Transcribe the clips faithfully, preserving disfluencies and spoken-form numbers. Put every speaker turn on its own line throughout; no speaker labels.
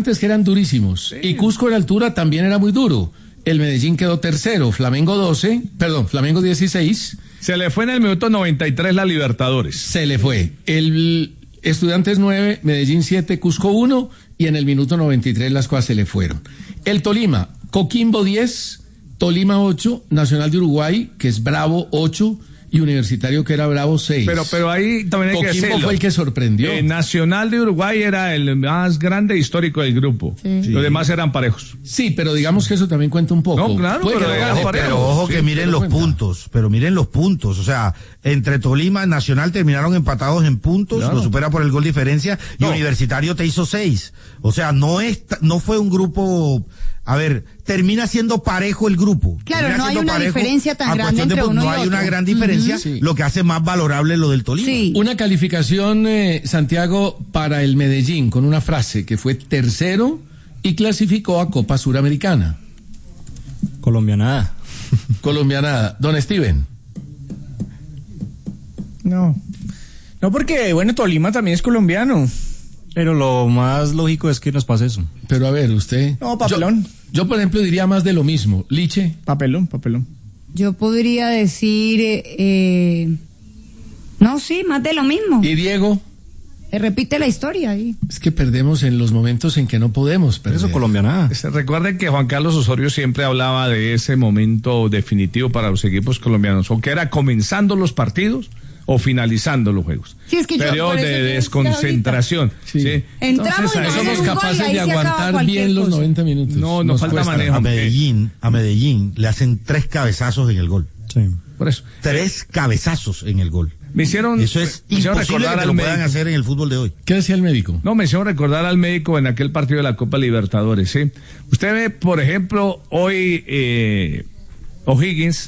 Estudiantes que eran durísimos. Sí. Y Cusco en altura también era muy duro. El Medellín quedó tercero, Flamengo doce, perdón, Flamengo dieciséis.
Se le fue en el minuto noventa y tres la Libertadores.
Se le fue. El Estudiantes nueve, Medellín siete, Cusco uno, y en el minuto noventa y tres las cosas se le fueron. El Tolima, Coquimbo diez, Tolima ocho, Nacional de Uruguay, que es Bravo ocho, y Universitario, que era Bravo seis.
Pero, pero ahí también hay
Coquimbo
que decirlo.
Fue el que sorprendió.
Eh, Nacional de Uruguay era el más grande histórico del grupo. Sí. Los demás eran parejos.
Sí, pero digamos que eso también cuenta un poco.
No, claro, pero,
pero, pero ojo que sí, miren los cuenta. puntos, pero miren los puntos. O sea, entre Tolima y Nacional terminaron empatados en puntos, claro. Lo supera por el gol diferencia, y no. Universitario te hizo seis. O sea, no es, no fue un grupo... A ver, termina siendo parejo el grupo.
Claro, no hay una diferencia tan grande entre
de,
uno
no
y
hay
otro.
una gran diferencia, uh-huh. Sí. Lo que hace más valorable lo del Tolima.
Sí.
Una calificación, eh, Santiago, para el Medellín, con una frase que fue tercero y clasificó a Copa Suramericana.
Colombianada.
Colombianada. Don Steven.
No. No, porque, bueno, Tolima también es colombiano.
Pero lo más lógico es que nos pase eso.
Pero a ver, usted...
No, papelón.
Yo, yo por ejemplo, diría más de lo mismo. Liche.
Papelón, papelón.
Yo podría decir... Eh, no, sí, más de lo mismo.
¿Y Diego?
Se repite la historia ahí.
Es que perdemos en los momentos en que no podemos perder.
Eso, colombiana.
Recuerden que Juan Carlos Osorio siempre hablaba de ese momento definitivo para los equipos colombianos, o que era comenzando los partidos o finalizando los juegos.
Sí, es que
periodo
yo,
de desconcentración.
Sí.
Sí.
Entramos
Entonces,
y
somos capaces de aguantar bien
cosa.
los noventa minutos.
No, nos, nos falta cuesta. manejo.
A Medellín, a Medellín le hacen tres cabezazos en el gol.
Sí.
Por eso.
Tres cabezazos en el gol.
Me hicieron,
Eso es
me hicieron
imposible
recordar
que
al
lo
médico.
puedan hacer en el fútbol de hoy.
¿Qué decía el médico?
No, me hicieron recordar al médico en aquel partido de la Copa Libertadores, ¿sí? Usted ve, por ejemplo, hoy eh, O'Higgins,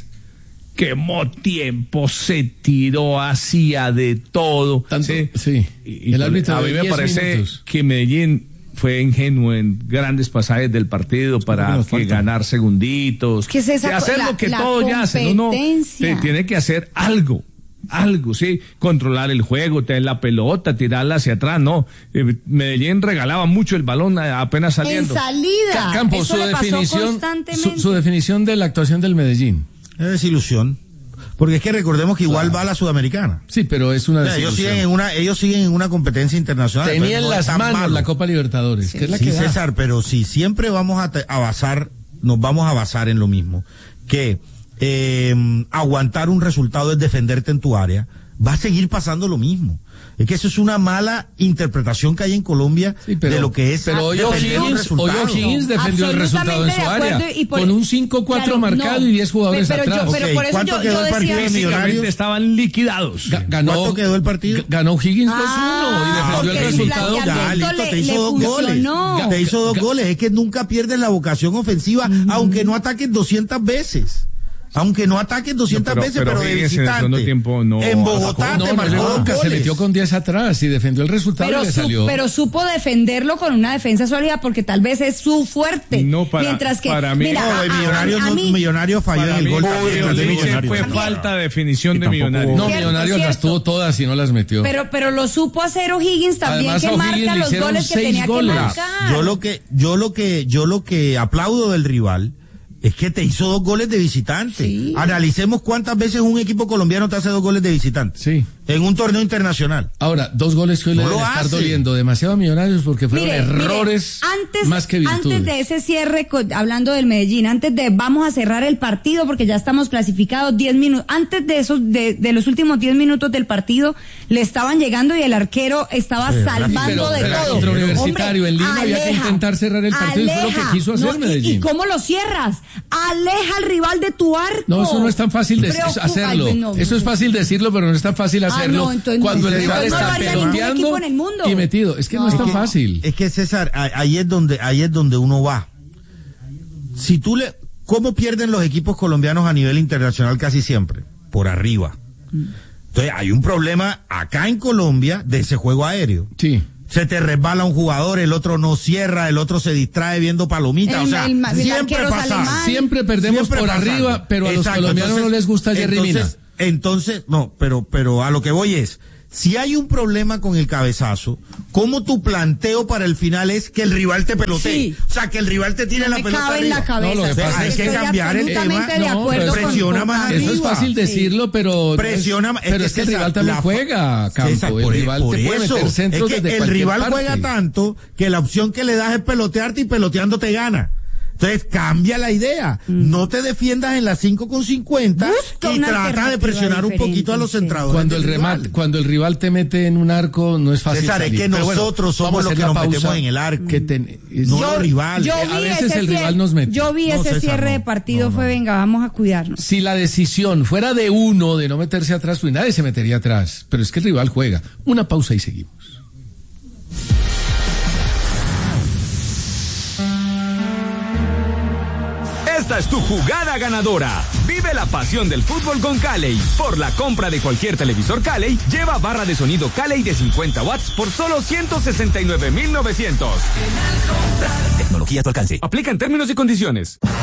quemó tiempo, se tiró, hacía de todo.
Tanto,
¿sí?
sí.
Y, y el árbitro a mí me parece minutos. que Medellín fue ingenuo en grandes pasajes del partido para que ganar segunditos.
¿Qué es esa,
de hacer
la,
lo que
la
todos ya hacen. Uno te, tiene que hacer algo. Algo, sí, controlar el juego, tener la pelota, tirarla hacia atrás, no. Eh, Medellín regalaba mucho el balón apenas saliendo.
En salida.
Campo,
Eso
su
le pasó
definición,
constantemente.
Su, su definición de la actuación del Medellín.
Es desilusión. Porque es que recordemos que igual
claro.
va a la Sudamericana.
Sí, pero es una
o sea, ellos siguen en una, ellos siguen en una competencia internacional.
Tenían en las manos malo. la Copa Libertadores.
Sí,
que es la
sí
que
César, pero si siempre vamos a, te, a basar, nos vamos a basar en lo mismo, que eh, aguantar un resultado es defenderte en tu área, va a seguir pasando lo mismo. Es que eso es una mala interpretación que hay en Colombia sí, pero, de lo que es
pero hoy O'Higgins, hoy O'Higgins defendió el resultado en su área por, con un cinco cuatro claro, marcado no, y diez jugadores
pero,
atrás.
Yo, pero
okay,
por eso
¿cuánto
yo,
quedó
yo
el partido de Millonarios?
Estaban liquidados.
Ga ganó,
¿Cuánto quedó el partido?
Ganó O'Higgins dos uno
ah,
y defendió el resultado.
Ya, listo, te hizo dos goles. Te hizo dos goles. Es que nunca pierdes la vocación ofensiva, mm. aunque no ataques doscientas veces. Aunque no ataques doscientas no, pero, veces, pero, pero de visitante.
En, tiempo no
en Bogotá
no,
te
no,
marcó
no, nunca se metió con diez atrás y defendió el resultado
pero
y le
su,
salió.
Pero supo defenderlo con una defensa sólida porque tal vez es su fuerte.
No, para,
mientras que,
para mí,
mira,
no, el Millonario,
a, a, a mí,
Millonario falló en el gol.
También, fue falta de definición de Millonarios.
No, Millonarios las tuvo todas y no las metió.
Pero, pero lo supo hacer O'Higgins también.
Además,
que
O'Higgins
marca los goles que tenía
goles.
que marcar.
Yo lo que, yo lo que, yo lo que aplaudo del rival es que te hizo dos goles de visitante.
Sí.
Analicemos cuántas veces un equipo colombiano te hace dos goles de visitante.
Sí.
En un torneo internacional.
Ahora, dos goles que hoy no le deben estar hace. doliendo demasiado a Millonarios porque fueron mire, errores
mire, antes,
más que virtudes.
Antes de ese cierre, hablando del Medellín, antes de vamos a cerrar el partido porque ya estamos clasificados diez minutos, antes de esos, de, de los últimos diez minutos del partido, le estaban llegando y el arquero estaba sí, salvando
pero,
de
pero
todo.
Contra Universitario
Hombre,
en Lima
aleja,
había que intentar cerrar el partido aleja, y fue lo que quiso hacer
no,
Medellín.
¿Y, ¿Y cómo lo cierras? Aleja al rival de tu arco.
No, eso no es tan fácil de Preocupa, hacerlo. Ay, no, eso es fácil decirlo, pero no es tan fácil hacerlo. Ah, no, entonces, cuando el rival está peloteando y metido. Es que no, no es tan
es que,
fácil.
Es que César, ahí es donde, ahí es donde uno va. Si tú le, ¿cómo pierden los equipos colombianos a nivel internacional casi siempre? Por arriba. Entonces hay un problema acá en Colombia de ese juego aéreo.
Sí.
Se te resbala un jugador, el otro no cierra, el otro se distrae viendo palomitas, o sea,
el, el,
siempre
el
pasa.
Siempre perdemos
siempre
por
pasa.
arriba, pero a los
Exacto,
colombianos
entonces,
no les gusta Jerry Mina.
Entonces, entonces, no, pero, pero a lo que voy es, si hay un problema con el cabezazo, ¿cómo tu planteo para el final es que el rival te pelotee?
Sí.
O sea, que el rival te tire
No
la
me
pelota
cabe en
arriba.
la cabeza.
No, lo que
O sea,
pasa
hay
es
que
que
cambiar el
absolutamente
tema.
de
No,
acuerdo
pero
con-
presiona
con
más
Javi.
Eso es
arriba.
fácil
Sí.
decirlo, pero
Presiona,
es, pero es que el
César,
rival también
la-
juega, Campo.
César,
el
por,
rival
por
te puede
eso,
meter centros
es que
desde
el
cualquier
rival
parte.
juega tanto que la opción que le das es pelotearte y peloteando te gana. Entonces cambia la idea. Mm. No te defiendas en las cinco con cincuenta
Busca
y
una
trata de presionar un
diferente,
poquito a los
sí.
centradores.
Cuando el
del
remate,
rival.
cuando el rival te mete en un arco, no es fácil.
César, es
salir.
que
Pero bueno,
nosotros somos
vamos a
los
hacer
que
la
nos
pausa
metemos en el arco.
que ten- es-
No los rivales.
Yo
A
vi
veces
ese
el
cierre-
rival nos mete.
Yo vi
No,
ese
César,
cierre
no.
de partido,
No, no.
fue venga, vamos a cuidarnos.
Si la decisión fuera de uno de no meterse atrás, pues nadie se metería atrás. Pero es que el rival juega. Una pausa y seguimos.
Esta es tu jugada ganadora. Vive la pasión del fútbol con Calley. Por la compra de cualquier televisor Calley, lleva barra de sonido Calley de cincuenta watts por solo ciento sesenta y nueve mil novecientos. Tecnología a tu alcance. Aplica en términos y condiciones.